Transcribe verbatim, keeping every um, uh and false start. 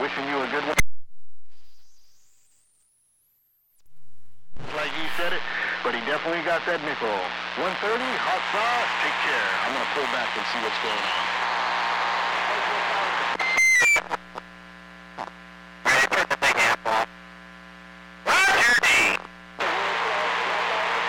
Wishing you a good one. Like he said it, but he definitely got that nickel. one thirty, hot sauce, take care. I'm going to pull back and see what's going on.